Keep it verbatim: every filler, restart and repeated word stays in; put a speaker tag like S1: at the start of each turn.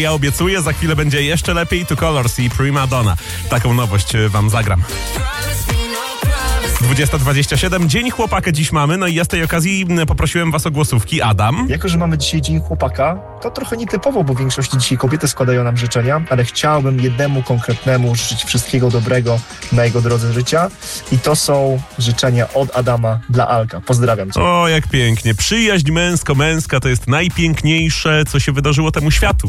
S1: Ja obiecuję, za chwilę będzie jeszcze lepiej. Two Colors i Prima Donna. Taką nowość wam zagram. dwudziesta dwadzieścia siedem. Dzień chłopaka dziś mamy, no i ja z tej okazji poprosiłem was o głosówki. Adam?
S2: Jako że mamy dzisiaj Dzień Chłopaka, to trochę nietypowo, bo w większości dzisiaj kobiety składają nam życzenia, ale chciałbym jednemu konkretnemu życzyć wszystkiego dobrego na jego drodze życia i to są życzenia od Adama dla Alka. Pozdrawiam cię.
S1: O, jak pięknie. Przyjaźń męsko-męska to jest najpiękniejsze, co się wydarzyło temu światu.